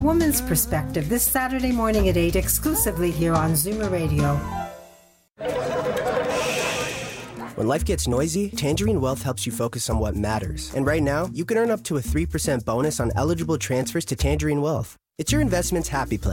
Woman's Perspective this Saturday morning at 8 exclusively here on Zoomer Radio. When life gets noisy, Tangerine Wealth helps you focus on what matters. And right now, you can earn up to a 3% bonus on eligible transfers to Tangerine Wealth. It's your investment's happy place.